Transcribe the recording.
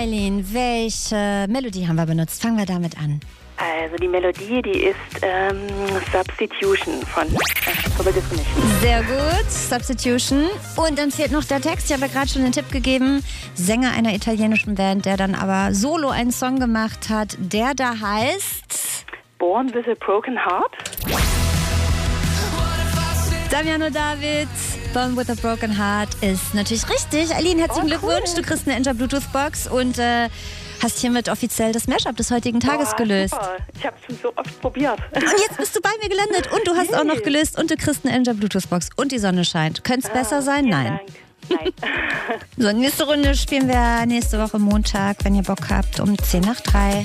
Eileen, welche Melodie haben wir benutzt? Fangen wir damit an. Also die Melodie, die ist Substitution von Verwirrst du nicht. Sehr gut, Substitution. Und dann fehlt noch der Text. Ich habe ja gerade schon den Tipp gegeben. Sänger einer italienischen Band, der dann aber solo einen Song gemacht hat, der da heißt Born with a Broken Heart. Damiano David, Born with a Broken Heart ist natürlich richtig. Eileen, herzlichen Glückwunsch. Du kriegst eine Enjoy Bluetooth Box und hast hiermit offiziell das Mashup des heutigen Tages gelöst. Super. Ich habe es schon so oft probiert. Und jetzt bist du bei mir gelandet und du hast auch noch gelöst und du kriegst eine Enjoy Bluetooth Box und die Sonne scheint. Könnte es besser sein? Nein. Dank. Nein. So, nächste Runde spielen wir nächste Woche Montag, wenn ihr Bock habt, um 2:50.